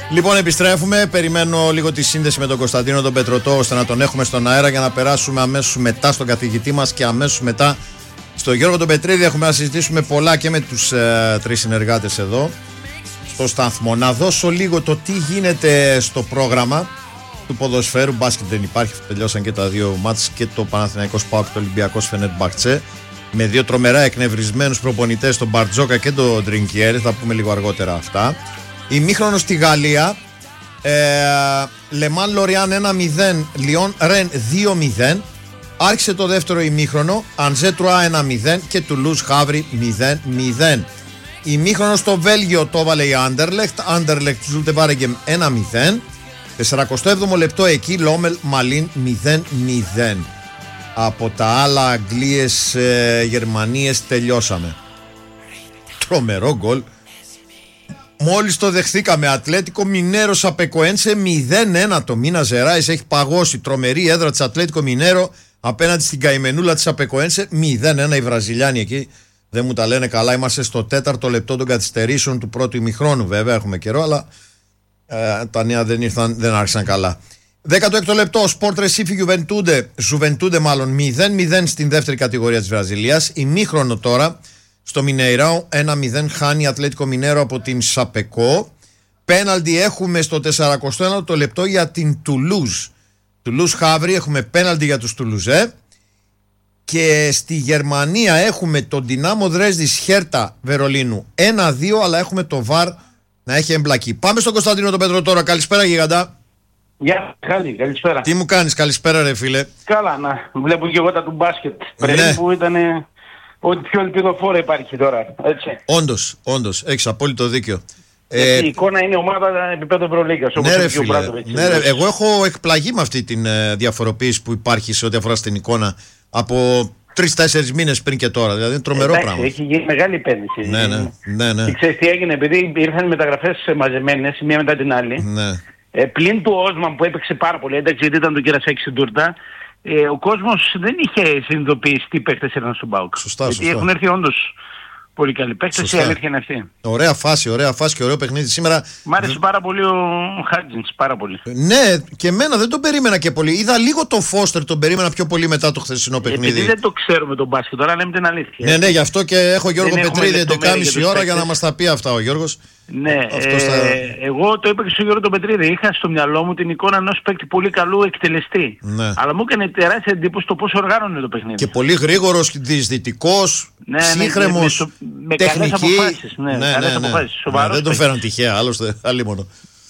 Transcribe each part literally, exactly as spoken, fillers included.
Λοιπόν, επιστρέφουμε. Περιμένω λίγο τη σύνδεση με τον Κωνσταντίνο τον Πετρωτό, ώστε να τον έχουμε στον αέρα για να περάσουμε αμέσως μετά στον καθηγητή μας και αμέσως μετά στο Γιώργο τον Πετρίδη. Έχουμε να συζητήσουμε πολλά και με τους ε, τρεις συνεργάτες εδώ στο σταθμό. Να δώσω λίγο το τι γίνεται στο πρόγραμμα του ποδοσφαίρου. Μπάσκετ δεν υπάρχει, τελειώσαν και τα δύο μάτς, και το Παναθηναϊκός ΠΑΟΚ και το Ολυμπιακός Φενέρμπαχτσε, με δύο τρομερά εκνευρισμένους προπονητές, τον Μπαρτζόκα και τον Τρινκιέρη. Θα πούμε λίγο αργότερα αυτά. Ημίχρονο στη Γαλλία, ε, Λεμάν Λοριάν ένα μηδέν, Λιόν Ρεν δύο μηδέν. Άρχισε το δεύτερο ημίχρονο, Ανζέ Τρουά ένα μηδέν και Τουλούζ Χαύρι μηδέν μηδέν. Ημίχρονο στο Βέλγιο το έβαλε η Άντερλεχτ, Άντερλεχτ Ζούλτε Βάρεγκεμ ένα μηδέν. σαράντα επτά λεπτό εκεί, Λόμελ Μαλίν μηδέν μηδέν. Από τα άλλα, Αγγλίες, ε, Γερμανίες τελειώσαμε. Τρομερό γκολ. Μόλις το δεχθήκαμε. Ατλέτικο Μινέρο Σαπεκοένσε μηδέν ένα. Το Μίνα Ζεράης έχει παγώσει. Τρομερή έδρα της Ατλέτικο Μινέρο απέναντι στην καημενούλα της Σαπεκοένσε μηδέν ένα. Οι Βραζιλιάνοι εκεί δεν μου τα λένε καλά. Είμαστε στο τέταρτο λεπτό των καθυστερήσεων του πρώτου ημιχρόνου. Βέβαια έχουμε καιρό, αλλά ε, τα νέα δεν, ήρθαν, δεν άρχισαν καλά. δέκατο έκτο λεπτό, Sport Recife Juventude, Juventude μάλλον μηδέν μηδέν στην δεύτερη κατηγορία της Βραζιλίας. Ημίχρονο τώρα στο Μινεϊράου ένα μηδέν χάνει Ατλέτικο Μινέρο από την Σαπεκό. Πέναλτι έχουμε στο σαράντα ένα λεπτό για την Τουλούζ. Τουλούζ Χαύρι, έχουμε πέναλτι για τους Τουλουζέ. Και στη Γερμανία έχουμε τον Δυνάμο Δρέσδης Χέρτα Βερολίνου ένα δύο, αλλά έχουμε το βαρ να έχει εμπλακεί. Πάμε στον Κωνσταντίνο τον Πέτρο τώρα. Καλησπέρα γιγαντά. Γεια, Χάλη, καλησπέρα. Τι μου κάνεις, καλησπέρα ρε φίλε. Καλά, να βλέπω και εγώ τα του μπάσκετ πριν, ναι, που ήταν ό,τι πιο ελπιδοφόρο υπάρχει τώρα, έτσι. Όντως, όντως, έχεις απόλυτο δίκιο. Ε, η εικόνα είναι ομάδα επίπεδο Ευρωλίγκας, όπως ναι, είναι ρε, και ο Μπράντοβιτς. Ναι, ρε, εγώ έχω εκπλαγεί με αυτή τη ε, διαφοροποίηση που υπάρχει σε ό,τι αφορά στην εικόνα από τρεις-τέσσερις μήνες πριν και τώρα. Δηλαδή είναι τρομερό Εντάξει, πράγμα. έχει γίνει μεγάλη επένδυση. Ναι, ναι, ναι, ναι. Και ξέρεις τι έγινε, επειδή ήρθαν οι μεταγραφές μαζεμένες μία μετά την άλλη. Ναι. Ε, πλην του Όσμαν που έπαιξε πάρα πολύ, εντάξει, γιατί ήταν το Κερασάκι στην τούρτα, ε, ο κόσμος δεν είχε συνειδητοποιήσει τι παίκτες ήταν στον ΠΑΟΚ. Σωστά, γιατί σωστά. έχουν έρθει όντως πολύ καλοί παίκτες, η αλήθεια είναι αυτή. Ωραία φάση, ωραία φάση και ωραίο παιχνίδι σήμερα. Μ' άρεσε πάρα πολύ ο Χάτζινς, πάρα πολύ. Ναι, και εμένα δεν τον περίμενα και πολύ. Είδα λίγο τον Φώστερ, τον περίμενα πιο πολύ μετά το χθεσινό παιχνίδι. Επειδή δεν το ξέρουμε τον μπάσκετ, τώρα λέμε την αλήθεια. Ναι, ναι, γι' αυτό και έχω Γιώργο Πετρίδη έντεκα και μισή ώρα για να μας τα πει αυτά ο Γιώργος. Ναι, ε, θα... εγώ το είπα και στον Γιώργο τον Πετρίδη. Είχα στο μυαλό μου την εικόνα ενός παίκτη πολύ καλού εκτελεστή. Ναι. Αλλά μου έκανε τεράστια εντύπωση το πώς οργάνωνε το παιχνίδι. Και πολύ γρήγορος, διεισδυτικός, ναι, ψύχρεμος, ναι, με, με, τεχνική. Με καλές αποφάσεις. Ναι, ναι, καλές ναι, ναι. αποφάσεις. Ναι, δεν τον φέραν τυχαία, άλλωστε, αλίμονο.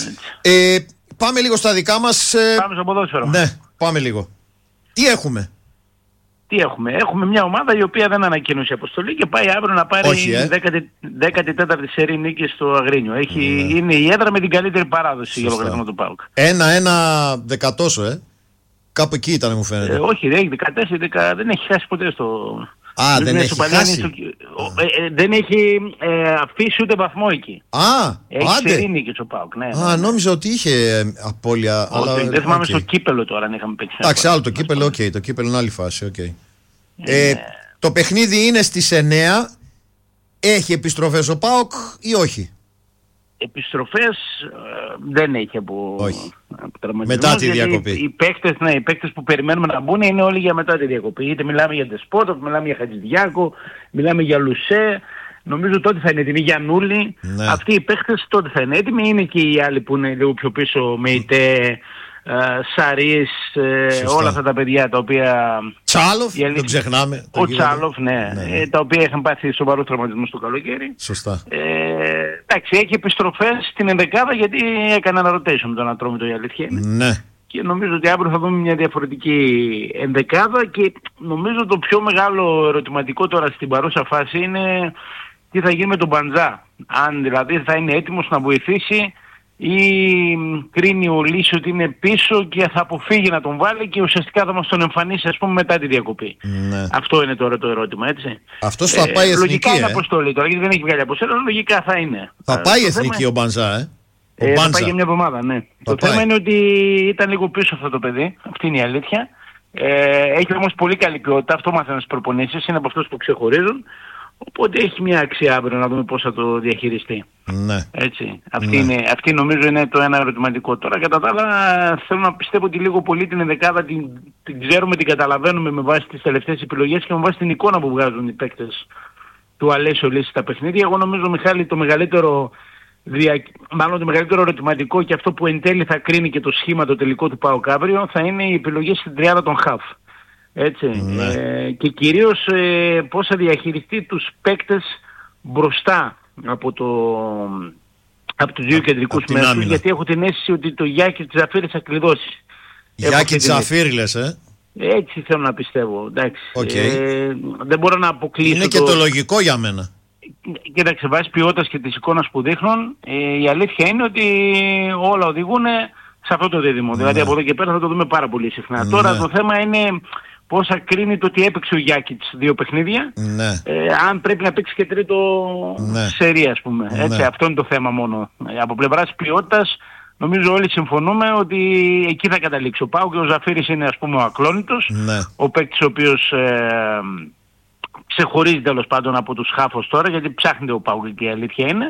Ε, πάμε λίγο στα δικά μας. Ε... Πάμε στο ποδόσφαιρο. Ναι, πάμε λίγο. Τι έχουμε. Τι έχουμε. Έχουμε μια ομάδα η οποία δεν ανακοίνωσε αποστολή και πάει αύριο να πάρει Όχι, ε. δέκατη τέταρτη σερί νίκη στο Αγρίνιο. Έχει, ναι. Είναι η έδρα με την καλύτερη παράδοση για λογαριασμό του ΠΑΟΚ. Ένα-ένα δεκατόσο, ε. Κάπου εκεί ήταν, μου φαίνεται. Ε, όχι, δεν έχει δεκατέσσερα, δέκα, δεν έχει χάσει ποτέ στο... Α, δεν έχει χάσει. Στο... Ε, ε, δεν έχει ε, αφήσει ούτε βαθμό εκεί. Α, έχει άντε. σερί νίκη στο ΠΑΟΚ, ναι. Α, ναι. Νόμιζα ότι είχε απώλεια. Όχι, αλλά... δεν θυμάμαι okay. στο κύπελο τώρα αν είχαμε παίξει. Εντάξει, άλλο το κύπελο, οκ. Okay, το κύπελο είναι άλλη φάση, okay. Ε, ε, το παιχνίδι είναι στις εννιά. Έχει επιστροφές ο ΠΑΟΚ ή όχι? Επιστροφές ε, δεν έχει από, από τραυματισμούς. Μετά τη διακοπή. Οι, οι, παίκτες, ναι, οι παίκτες που περιμένουμε να μπουν είναι όλοι για μετά τη διακοπή. Είτε μιλάμε για Ντεσπότοφ, μιλάμε για Χατζηδιάκο, μιλάμε για Λουσέ. Νομίζω τότε θα είναι έτοιμοι για Νούλη. Ναι. Αυτοί οι παίκτες τότε θα είναι έτοιμοι. Είναι και οι άλλοι που είναι λίγο πιο πίσω, με ΙΤΕ, Uh, Σαρίς, uh, όλα αυτά τα παιδιά τα οποία... Τσάλοφ, δεν τον ξεχνάμε. Ο τον Τσάλοφ, ναι, ναι, ναι. Ε, τα οποία είχαν πάθει σοβαρούς τραυματισμούς το καλοκαίρι. Σωστά. Ε, εντάξει, έχει επιστροφές στην ενδεκάδα γιατί έκανε ένα rotation με τον Ατρόμητο, η αλήθεια είναι. Ναι. Και νομίζω ότι αύριο θα δούμε μια διαφορετική ενδεκάδα και νομίζω το πιο μεγάλο ερωτηματικό τώρα στην παρούσα φάση είναι τι θα γίνει με τον Μπαντζά. Αν δηλαδή θα είναι έτοιμος να βοηθήσει ή κρίνει ο Λύση ότι είναι πίσω και θα αποφύγει να τον βάλει και ουσιαστικά θα μας τον εμφανίσει, ας πούμε, μετά τη διακοπή. Ναι. Αυτό είναι τώρα το ερώτημα, έτσι. Αυτός θα πάει ε, εθνική, λογικά είναι ε. αποστολή τώρα, γιατί δεν έχει βγάλει αποστολή, αλλά λογικά θα είναι. Θα πάει εθνική θέμα... ο Μπαντζά, ε. Ο ε Μπάντζα. θα πάει για μια εβδομάδα, ναι. Θα το πάει. θέμα είναι ότι ήταν λίγο πίσω αυτό το παιδί, αυτή είναι η αλήθεια. Ε, έχει όμως πολύ καλή ποιότητα, αυτό μάθανε στις προπονήσεις, είναι από αυτούς που ξεχωρίζουν. Οπότε έχει μια αξία αύριο να δούμε πώς θα το διαχειριστεί. Ναι. Έτσι. Αυτή, Ναι. είναι, αυτή νομίζω είναι το ένα ερωτηματικό. Τώρα κατά τα άλλα θέλω να πιστεύω ότι λίγο πολύ την ενδεκάδα την, την ξέρουμε, την καταλαβαίνουμε με βάση τις τελευταίες επιλογές και με βάση την εικόνα που βγάζουν οι παίκτες του Αλέσιο Λύση στα παιχνίδια. Εγώ νομίζω, Μιχάλη, το μεγαλύτερο, δια... μάλλον το μεγαλύτερο ερωτηματικό και αυτό που εν τέλει θα κρίνει και το σχήμα το τελικό του ΠΑΟΚ αύριο θα είναι οι επιλογές στην τριάδα των χαφ. Έτσι. Ναι. Ε, και κυρίως ε, πώς θα διαχειριστεί τους παίκτες μπροστά από, το, από τους δύο κεντρικούς μέσους, γιατί έχω την αίσθηση ότι το Γιάκη της Ζαφύρης θα κλειδώσει. Γιάκη της Ζαφύρη λες, ε? Έτσι θέλω να πιστεύω, εντάξει. Okay. Ε, δεν μπορώ να αποκλείσω. Είναι και το, το λογικό για μένα. Κοίταξε, βάσει ποιότητας και της εικόνας που δείχνουν, ε, η αλήθεια είναι ότι όλα οδηγούν σε αυτό το δίδυμο. Ναι. Δηλαδή από εδώ και πέρα θα το δούμε πάρα πολύ συχνά. Ναι. Τώρα το θέμα είναι πώς θα κρίνει το ότι έπαιξε ο Γιάκητς δύο παιχνίδια. Ναι. Ε, αν πρέπει να παίξει και τρίτο ναι. σερί, ας πούμε. Ναι. Έτσι, αυτό είναι το θέμα μόνο. Ε, από πλευράς ποιότητας, νομίζω όλοι συμφωνούμε ότι εκεί θα καταλήξει ο ΠΑΟΚ και ο Ζαφύρης είναι, ας πούμε, ο ακλόνητος. Ναι. Ο παίκτης ο οποίος ε, ξεχωρίζει τέλος πάντων από τους χάφος τώρα, γιατί ψάχνεται ο ΠΑΟΚ και η αλήθεια είναι.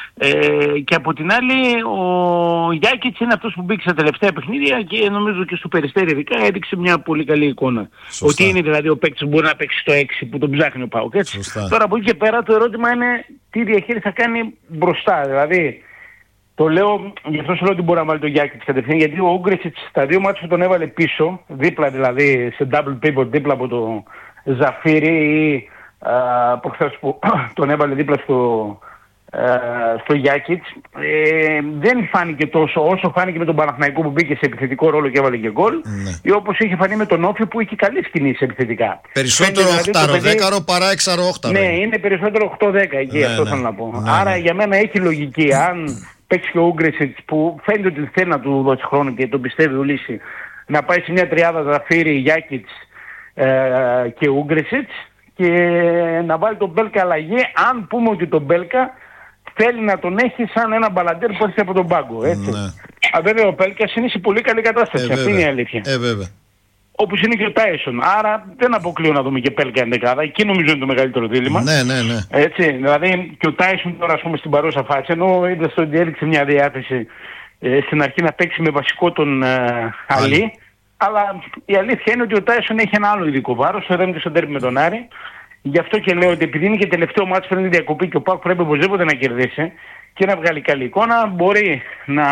Ε, και από την άλλη ο Γιάκητς είναι αυτός που μπήκε στα τελευταία παιχνίδια και νομίζω και στο Περιστέρι ειδικά έδειξε μια πολύ καλή εικόνα. Σωστά. Ότι είναι δηλαδή ο παίκτης που μπορεί να παίξει στο έξι που τον ψάχνει ο ΠΑΟΚ. Τώρα από εκεί και πέρα το ερώτημα είναι τι διαχείριση θα κάνει μπροστά. Δηλαδή το λέω, γι' αυτό σου λέω ότι μπορεί να βάλει το Γιάκητς κατευθείαν, γιατί ο Ούγκρεσιτς στα δύο μάτια που τον έβαλε πίσω, δίπλα δηλαδή σε double pivot δίπλα από το Ζαφύρι ή προχθές που τον έβαλε δίπλα στο Uh, στο Γιάκητς ε, δεν φάνηκε τόσο όσο φάνηκε με τον Παναθηναϊκό που μπήκε σε επιθετικό ρόλο και έβαλε και γκολ, ναι. Ή όπως είχε φανεί με τον Όφη που είχε καλές κινήσεις επιθετικά. Περισσότερο οχτάρο δέκαρο παρά έξαρο οχτάρο. Ναι, είναι περισσότερο οκτώ δέκα εκεί, ναι, αυτό ναι. θέλω να πω. Ναι, άρα ναι. για μένα έχει λογική. Αν παίξει και ο Ούγκρεσιτς που φαίνεται ότι θέλει να του δώσει χρόνο και τον πιστεύει ο Λύση, να πάει σε μια τριάδα Ζαφύρι, Γιάκητς ε, και Ούγκρεσιτς και να βάλει τον Μπέλκα αλλαγή, αν πούμε ότι τον Μπέλκα θέλει να τον έχει σαν ένα μπαλαντέρ που έρχεται από τον πάγκο, έτσι. Ναι. Α, βέβαια ο Πέλκας είναι σε πολύ καλή κατάσταση, ε, αυτή είναι η αλήθεια. Ε, βέβαια. Όπως είναι και ο Τάισον. Άρα δεν αποκλείω να δούμε και Πέλκα ενδεκάδα. Εκεί νομίζω είναι το μεγαλύτερο δίλημμα. Ναι, ναι, ναι. Έτσι, δηλαδή και ο Τάισον τώρα, ας πούμε, στην παρούσα φάση, ενώ είδες ότι έδειξε μια διάθεση ε, στην αρχή να παίξει με βασικό τον ε, Αλή. Αλλά η αλήθεια είναι ότι ο Τάισον έχει ένα άλλο ειδικό βάρος, το και στον τέρμι με τον Άρη. Γι' αυτό και λέω ότι επειδή είναι και τελευταίο μάτσο πριν τη διακοπή και ο ΠΑΟΚ πρέπει οπωσδήποτε να κερδίσει και να βγάλει καλή εικόνα, μπορεί να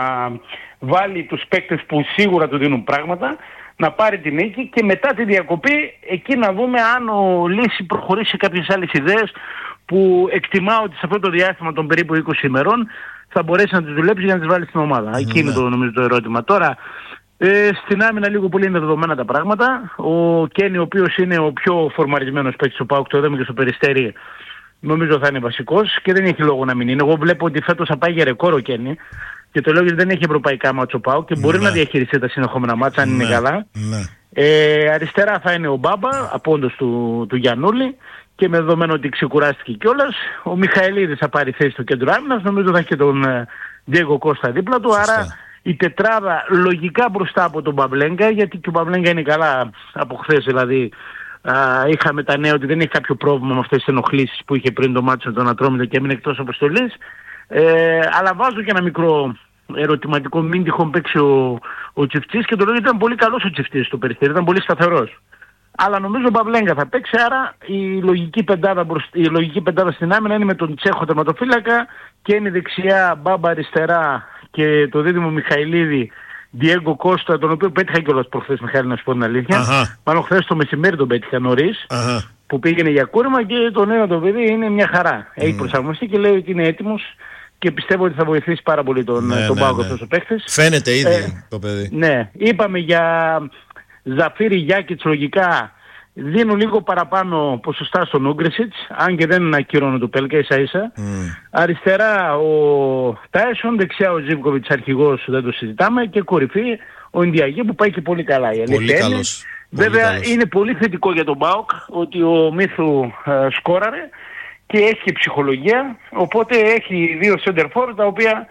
βάλει τους παίκτες που σίγουρα του δίνουν πράγματα, να πάρει την νίκη και μετά τη διακοπή εκεί να δούμε αν ο Λύση προχωρήσει σε κάποιες άλλες ιδέες που εκτιμάω ότι σε αυτό το διάστημα των περίπου είκοσι ημερών θα μπορέσει να τις δουλέψει για να τις βάλει στην ομάδα. Mm-hmm. Εκεί είναι το, νομίζω, το ερώτημα. Τώρα, Ε, στην άμυνα λίγο πολύ είναι δεδομένα τα πράγματα. Ο Κένι, ο οποίος είναι ο πιο φορμαρισμένος παίκτης του ΠΑΟΚ, το είδαμε και στο Περιστέρι, νομίζω θα είναι βασικός και δεν έχει λόγο να μην είναι. Εγώ βλέπω ότι φέτος θα πάει για ρεκόρ ο Κένι και το λέω γιατί δεν έχει ευρωπαϊκά μάτς ο ΠΑΟΚ και μπορεί ναι. να διαχειριστεί τα συνεχόμενα μάτς αν ναι. είναι καλά. Ναι. Ε, αριστερά θα είναι ο Μπάμπα, απόντος του, του Γιαννούλη και με δεδομένο ότι ξεκουράστηκε κιόλας. Ο Μιχαηλίδης θα πάρει θέση στο κέντρο άμυνας, νομίζω θα έχει και τον Ντιέγκο Κώστα δίπλα του. Σωστά. Άρα η τετράδα λογικά μπροστά από τον Παβλέγκα, γιατί και ο Παβλέγκα είναι καλά από χθες, δηλαδή α, είχαμε τα νέα ότι δεν έχει κάποιο πρόβλημα με αυτές τις ενοχλήσεις που είχε πριν το μάτσο με τον Ατρόμητο και έμεινε εκτός αποστολής. Ε, αλλά βάζω και ένα μικρό ερωτηματικό, μην τυχόν παίξει ο, ο Τσιφτής και το λέω ήταν πολύ καλός ο Τσιφτής στο Περιστέρι, ήταν πολύ σταθερός. Αλλά νομίζω ο Παβλέγκα θα παίξει, άρα η λογική πεντάδα, η λογική πεντάδα στην άμυνα είναι με τον Τσέχο τερματοφύλακα και είναι δεξιά Μπάμπα αριστερά και το δίδυμο Μιχαηλίδη, Ντιέγκο Κώστα, τον οποίο πέτυχα κιόλας προχθές, Μιχάλη, να σου πω την αλήθεια. Αχα. Μάλλον χθες το μεσημέρι τον πέτυχα νωρίς, Αχα. που πήγαινε για κούρεμα και το νέο το παιδί είναι μια χαρά. Mm. Έχει προσαρμοστεί και λέει ότι είναι έτοιμος και πιστεύω ότι θα βοηθήσει πάρα πολύ τον, ναι, τον ναι, Πάοκ ναι. αυτός ο παίκτης. Φαίνεται ήδη ε, το παιδί. Ναι, είπαμε για Ζαφύρι, Γιάκητς λογικά. Δίνουν λίγο παραπάνω ποσοστά στον Ούγκρεσιτς, αν και δεν ακυρώνω το Πέλκα ίσα ίσα. Mm. Αριστερά ο Τάισον, δεξιά ο Ζίβκοβιτς αρχηγός, δεν το συζητάμε, και κορυφή ο Ινδιαγή που πάει και πολύ καλά. Η πολύ καλός. Βέβαια πολύ καλός. Είναι πολύ θετικό για τον ΠΑΟΚ ότι ο Μίθου ε, σκόραρε και έχει και ψυχολογία, οπότε έχει δύο center forward τα οποία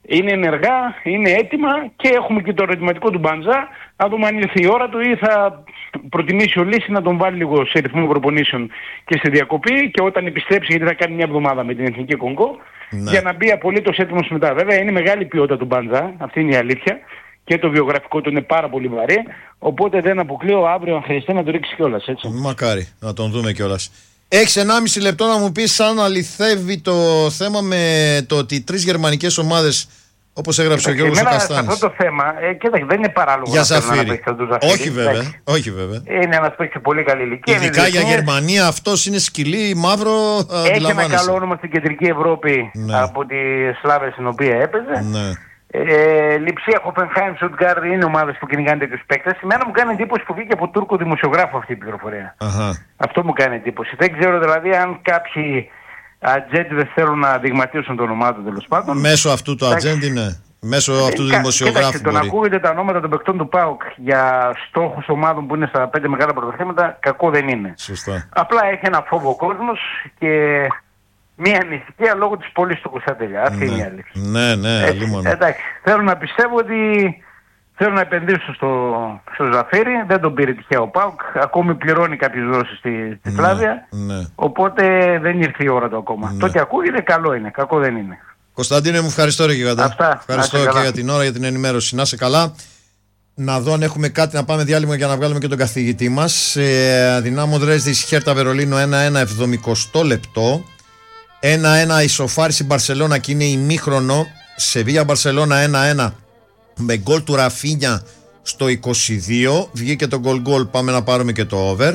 είναι ενεργά, είναι έτοιμα και έχουμε και το ερωτηματικό του Μπαντζά. Να δούμε αν ήρθε η ώρα του ή θα προτιμήσει ο Λύση να τον βάλει λίγο σε ρυθμό προπονήσεων και σε διακοπή και όταν επιστρέψει, γιατί θα κάνει μια εβδομάδα με την Εθνική Κονγκό, ναι. για να μπει απολύτως έτοιμος μετά. Βέβαια είναι μεγάλη ποιότητα του Μπαντζά, αυτή είναι η αλήθεια. Και το βιογραφικό του είναι πάρα πολύ βαρύ. Οπότε δεν αποκλείω αύριο αν χρειαστεί να το ρίξει κιόλας. Έτσι. Μακάρι να τον δούμε κιόλας. Έχεις ενάμιση λεπτό να μου πεις αν αληθεύει το θέμα με το ότι τρεις γερμανικές ομάδες, όπως έγραψε ο Γιώργος ο Καστάνης. Αυτό το θέμα, ε, κοίταξε, δεν είναι παράλογο για Ζαφύρι. Όχι βέβαια, όχι βέβαια. Είναι ένας παίκτης πολύ καλή ηλικία. Ειδικά για Γερμανία αυτός είναι σκυλί, μαύρο. Έχει ένα καλό όνομα στην Κεντρική Ευρώπη, ναι. από τη Σλάβια στην οποία έπαιζε. Ναι. Ε, Λιψία, Χοπενχάιμ, Σουτγκάρντ είναι ομάδες που κυνηγάνε τέτοιους παίκτες. Εμένα μου κάνει εντύπωση που βγήκε από Τούρκο δημοσιογράφο αυτή η πληροφορία. Αχα. Αυτό μου κάνει εντύπωση. Δεν ξέρω δηλαδή αν κάποιοι ατζέντιδες θέλουν να δειγματίσουν το όνομά του τέλος πάντων. Μέσω αυτού του ατζέντη, ναι. Μέσω ε, αυτού του κα, δημοσιογράφου. Κοίταξε, τον ακούγεται τα ονόματα των παικτών του ΠΑΟΚ για στόχους ομάδων που είναι στα πέντε μεγάλα πρωταθλήματα, κακό δεν είναι. Σωστά. Απλά έχει ένα φόβο ο κόσμος και μία ανησυχία λόγω της πώλησης του Κωνσταντέλια. Αυτή είναι η αλήθεια. Ναι, ναι, αλλήμον. Εντάξει, θέλω να πιστεύω ότι θέλω να επενδύσω στο, στο Ζαφύρι. Δεν τον πήρε τυχαία ο ΠΑΟΚ. Ακόμη πληρώνει κάποιες δόσεις στη, στη Σλάβια. Ναι, ναι. Οπότε δεν ήρθε η ώρα του ακόμα. Ναι. Το ότι ακούγεται καλό είναι, κακό δεν είναι. Κωνσταντίνε μου, ευχαριστώ ρε γιγαντά. Αυτά. Ευχαριστώ και για την ώρα, για την ενημέρωση. Να είσαι καλά. Να δω αν έχουμε κάτι να πάμε διάλειμμα για να βγάλουμε και τον καθηγητή μας. Ε, Δυνάμω Δρέσδη, Χέρτα Βερολίνο ένα ένα εβδομηκοστό λεπτό. ένα ένα ισοφάριση Μπαρσελόνα και είναι ημίχρονο. Σεβίγια Μπαρσελόνα ένα ένα με γκολ του Ραφίνια στο είκοσι δύο. Βγήκε το γκολ γκολ, πάμε να πάρουμε και το over.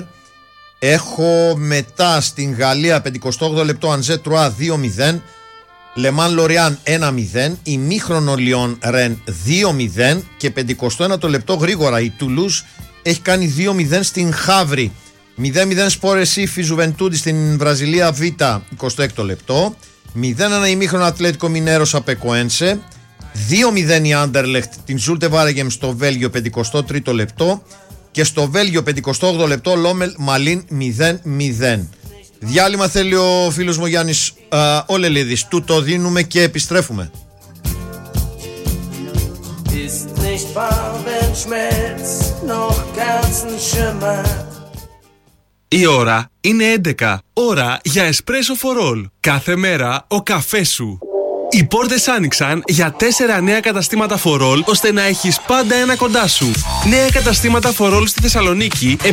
Έχω μετά στην Γαλλία πενηκοστό όγδοο λεπτό Ανζέ Τρουά δύο μηδέν. Λεμάν Λοριάν ένα μηδέν, ημίχρονο Λιόν Ρεν δύο μηδέν και πενηκοστό ένατο λεπτό γρήγορα η Τουλούζ έχει κάνει δύο μηδέν στην Χαύρη. μηδέν μηδέν Σπορ Ρεσίφι Ζουβεντούντι στην Βραζιλία Β εικοστό έκτο λεπτό. μηδέν ένα ημίχρονο Ατλέτικο Μινέρος Απεκοένσε. δύο μηδέν η Άντερλεχτ την Ζούλτε Βάρεγεμ στο Βέλγιο πενηκοστό τρίτο λεπτό. Και στο Βέλγιο πενηκοστό όγδοο λεπτό Λόμελ Μαλίν μηδέν μηδέn. Διάλειμμα θέλει ο φίλος μου Γιάννης Ολελίδης. Του το δίνουμε και επιστρέφουμε. Η ώρα είναι έντεκα. Ώρα για Espresso for All. Κάθε μέρα ο καφές σου. Οι πόρτες άνοιξαν για τέσσερα νέα καταστήματα for all, ώστε να έχεις πάντα ένα κοντά σου. Νέα καταστήματα for all στη Θεσσαλονίκη